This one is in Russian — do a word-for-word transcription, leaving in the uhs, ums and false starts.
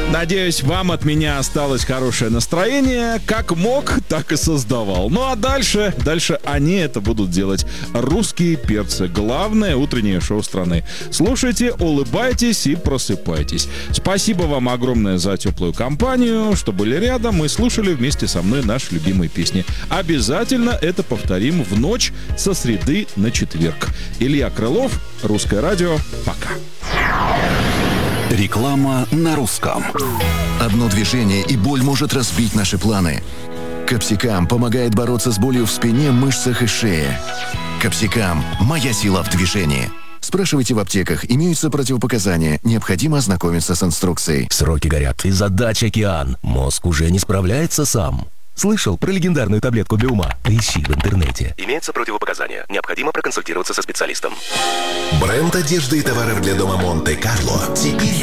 Надеюсь, вам от меня осталось хорошее настроение. Как мог, так и создавал. Ну а дальше, дальше они это будут делать. Русские перцы. Главное утреннее шоу страны. Слушайте, улыбайтесь и просыпайтесь. Спасибо вам огромное за теплую компанию, что были рядом и слушали вместе со мной наши любимые песни. Обязательно это повторим в ночь со среды на четверг. Илья Крылов, Русское радио. Пока. Реклама на русском. Одно движение, и боль может разбить наши планы. Капсикам помогает бороться с болью в спине, мышцах и шее. Капсикам – моя сила в движении. Спрашивайте в аптеках, имеются противопоказания, необходимо ознакомиться с инструкцией. Сроки горят, и задач океан. Мозг уже не справляется сам. Слышал про легендарную таблетку для ума? Ищи в интернете. Имеются противопоказания. Необходимо проконсультироваться со специалистом. Бренд одежды и товаров для дома Монте-Карло теперь